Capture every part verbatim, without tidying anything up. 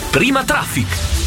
Prima Traffic.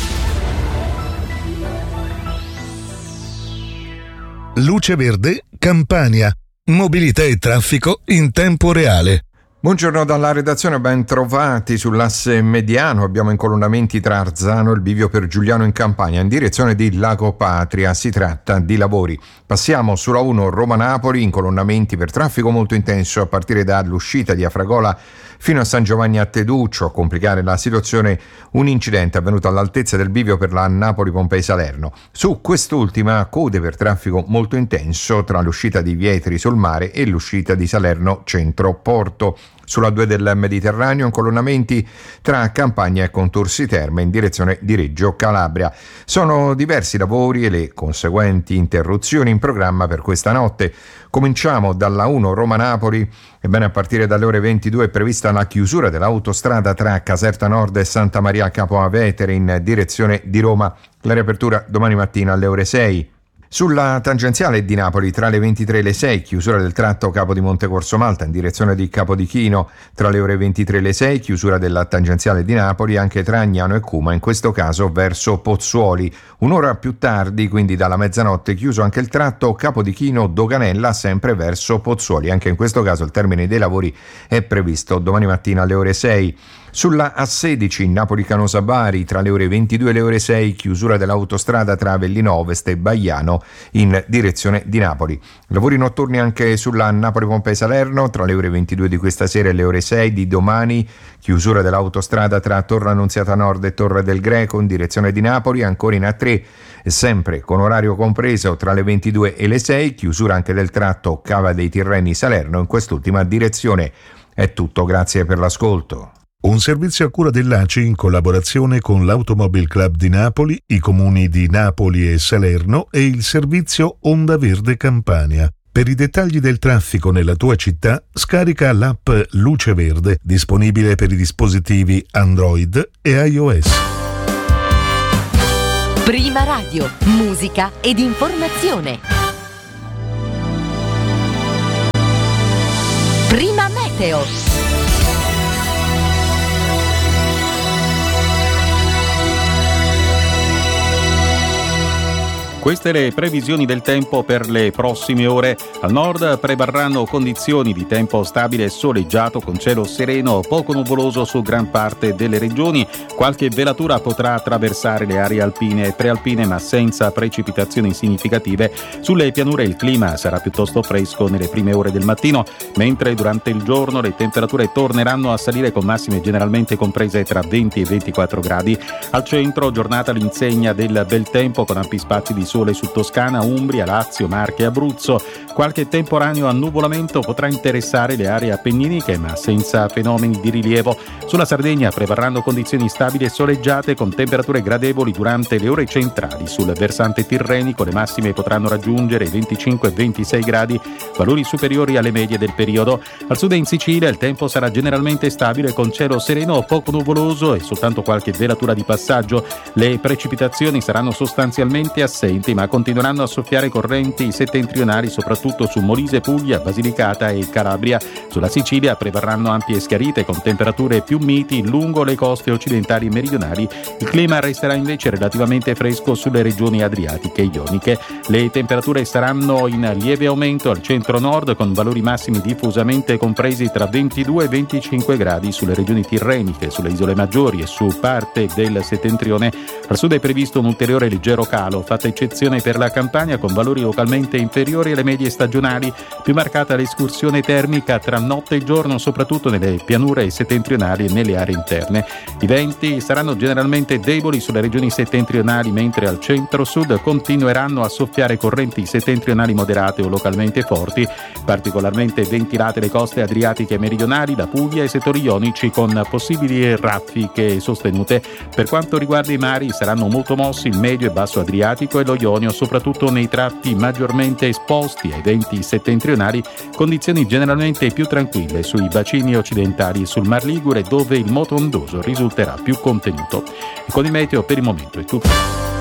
Luce Verde, Campania. Mobilità e traffico in tempo reale. Buongiorno dalla redazione, ben trovati sull'asse mediano. Abbiamo incolonnamenti tra Arzano e il bivio per Giuliano in Campania in direzione di Lago Patria. Si tratta di lavori. Passiamo sulla uno Roma-Napoli, incolonnamenti per traffico molto intenso a partire dall'uscita di Afragola fino a San Giovanni a Teduccio. A complicare la situazione un incidente avvenuto all'altezza del bivio per la Napoli-Pompei-Salerno. Su quest'ultima code per traffico molto intenso tra l'uscita di Vietri sul mare e l'uscita di Salerno Centro-Porto. Sulla due del Mediterraneo, incolonnamenti tra Campagna e Contursi Terme in direzione di Reggio Calabria. Sono diversi lavori e le conseguenti interruzioni in programma per questa notte. Cominciamo dalla uno Roma-Napoli. Ebbene, a partire dalle ore ventidue è prevista la chiusura dell'autostrada tra Caserta Nord e Santa Maria Capo Avetere in direzione di Roma. La riapertura domani mattina alle ore sei. Sulla tangenziale di Napoli tra le ventitré e le sei, chiusura del tratto Capo di Montecorso Malta in direzione di Capodichino. Tra le ore ventitré e le sei, chiusura della tangenziale di Napoli anche tra Agnano e Cuma, in questo caso verso Pozzuoli. Un'ora più tardi, quindi dalla mezzanotte, chiuso anche il tratto Capodichino Doganella, sempre verso Pozzuoli. Anche in questo caso il termine dei lavori è previsto domani mattina alle ore sei. Sulla A sedici Napoli-Canosa-Bari tra le ore ventidue e le ore sei, chiusura dell'autostrada tra Avellino Ovest e Baiano in direzione di Napoli. Lavori notturni anche sulla Napoli-Pompei-Salerno tra le ore ventidue di questa sera e le ore sei di domani, chiusura dell'autostrada tra Torre Annunziata Nord e Torre del Greco in direzione di Napoli, ancora in A tre, sempre con orario compreso tra le ventidue e le sei, chiusura anche del tratto Cava dei Tirreni Salerno in quest'ultima direzione. È tutto, grazie per l'ascolto. Un servizio a cura dell'A C I in collaborazione con l'Automobile Club di Napoli, i comuni di Napoli e Salerno e il servizio Onda Verde Campania. Per i dettagli del traffico nella tua città, scarica l'app Luce Verde, disponibile per i dispositivi Android e iOS. Prima Radio, musica ed informazione. Prima Meteo. Queste le previsioni del tempo per le prossime ore. Al nord prevarranno condizioni di tempo stabile e soleggiato con cielo sereno, poco nuvoloso su gran parte delle regioni. Qualche velatura potrà attraversare le aree alpine e prealpine, ma senza precipitazioni significative. Sulle pianure il clima sarà piuttosto fresco nelle prime ore del mattino, mentre durante il giorno le temperature torneranno a salire con massime generalmente comprese tra venti e ventiquattro gradi. Al centro giornata all'insegna del bel tempo con ampi spazi di sole su Toscana, Umbria, Lazio, Marche e Abruzzo. Qualche temporaneo annuvolamento potrà interessare le aree appenniniche, ma senza fenomeni di rilievo. Sulla Sardegna prevarranno condizioni stabili e soleggiate con temperature gradevoli durante le ore centrali. Sul versante tirrenico le massime potranno raggiungere venticinque e ventisei gradi, valori superiori alle medie del periodo. Al sud e in Sicilia il tempo sarà generalmente stabile con cielo sereno o poco nuvoloso e soltanto qualche velatura di passaggio. Le precipitazioni saranno sostanzialmente assenti, ma continueranno a soffiare correnti settentrionali soprattutto su Molise, Puglia, Basilicata e Calabria. Sulla Sicilia prevarranno ampie schiarite con temperature più miti lungo le coste occidentali e meridionali. Il clima resterà invece relativamente fresco sulle regioni adriatiche e ioniche. Le temperature saranno in lieve aumento al centro-nord con valori massimi diffusamente compresi tra ventidue e venticinque gradi sulle regioni tirreniche, sulle isole maggiori e su parte del settentrione. Al sud è previsto un ulteriore leggero calo, fatta eccezione per la Campania con valori localmente inferiori alle medie stagionali, più marcata l'escursione termica tra notte e giorno soprattutto nelle pianure settentrionali e nelle aree interne. I venti saranno generalmente deboli sulle regioni settentrionali, mentre al centro-sud continueranno a soffiare correnti settentrionali moderate o localmente forti, particolarmente ventilate le coste adriatiche meridionali, la Puglia e i settori ionici con possibili raffiche sostenute. Per quanto riguarda i mari saranno molto mossi il medio e basso Adriatico e lo Ionio, soprattutto nei tratti maggiormente esposti ai venti settentrionali, condizioni generalmente più tranquille sui bacini occidentali e sul Mar Ligure, dove il moto ondoso risulterà più contenuto. E con il meteo per il momento è tutto.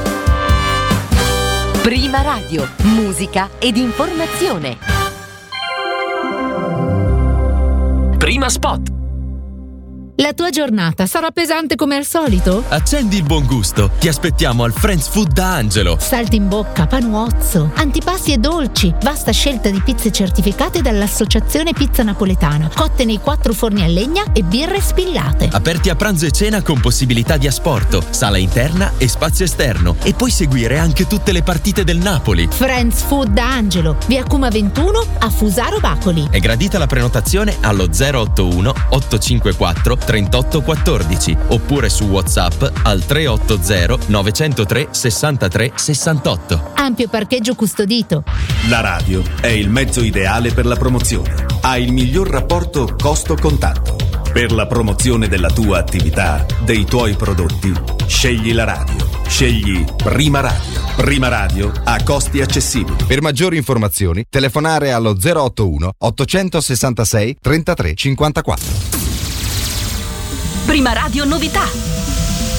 Prima Radio, musica ed informazione. Prima Spot. La tua giornata sarà pesante come al solito? Accendi il buon gusto. Ti aspettiamo al Friends Food da Angelo. Salti in bocca, panuozzo, antipasti e dolci, vasta scelta di pizze certificate dall'Associazione Pizza Napoletana, cotte nei quattro forni a legna e birre spillate. Aperti a pranzo e cena con possibilità di asporto, sala interna e spazio esterno. E puoi seguire anche tutte le partite del Napoli. Friends Food da Angelo, via Cuma ventuno a Fusaro Bacoli. È gradita la prenotazione allo zero otto uno otto cinque quattro trentotto quattordici oppure su WhatsApp al tre otto zero nove zero tre sessantatré sessantotto. Ampio parcheggio custodito. La radio è il mezzo ideale per la promozione. Ha il miglior rapporto costo-contatto. Per la promozione della tua attività, dei tuoi prodotti, scegli la radio. Scegli Prima Radio. Prima Radio a costi accessibili. Per maggiori informazioni, telefonare allo zero otto uno ottocentosessantasei trentatré cinquantaquattro. Prima Radio Novità.